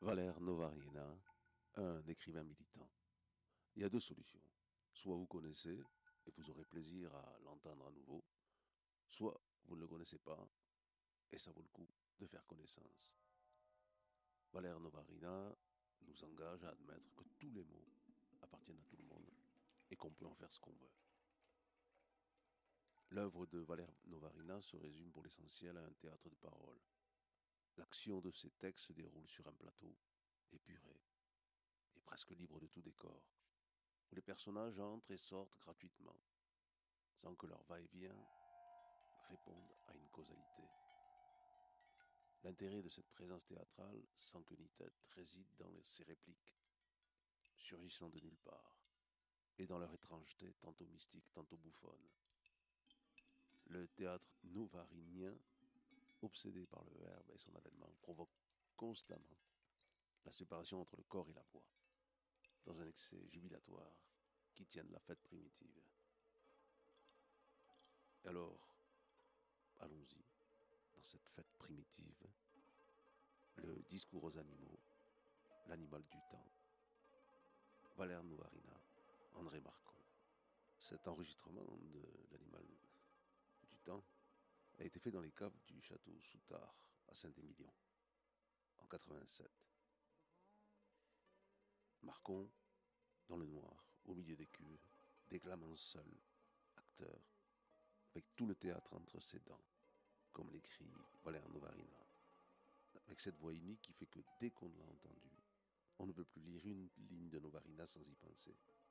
Valère Novarina, un écrivain militant. Il y a deux solutions. Soit vous connaissez et vous aurez plaisir à l'entendre à nouveau, soit vous ne le connaissez pas et ça vaut le coup de faire connaissance. Valère Novarina nous engage à admettre que tous les mots appartiennent à tout le monde et qu'on peut en faire ce qu'on veut. L'œuvre de Valère Novarina se résume pour l'essentiel à un théâtre de parole. L'action de ses textes se déroule sur un plateau, épuré et presque libre de tout décor, où les personnages entrent et sortent gratuitement, sans que leur va-et-vient réponde à une causalité. L'intérêt de cette présence théâtrale, sans queue ni tête, réside dans ces répliques, surgissant de nulle part, et dans leur étrangeté tantôt mystique, tantôt bouffonne. Le théâtre novarinien, obsédé par le verbe et son avènement, provoque constamment la séparation entre le corps et la voix, dans un excès jubilatoire qui tient de la fête primitive. Alors, allons-y, dans cette fête primitive, le discours aux animaux, l'animal du temps, Valère Novarina, André Marcon. Cet enregistrement de l'animal du temps a été fait dans les caves du château Soutard à Saint-Émilion en 87. Marcon, dans le noir, au milieu des cuves, déclamant seul, acteur, avec tout le théâtre entre ses dents, comme l'écrit Valère Novarina, avec cette voix unique qui fait que dès qu'on l'a entendu, on ne peut plus lire une ligne de Novarina sans y penser.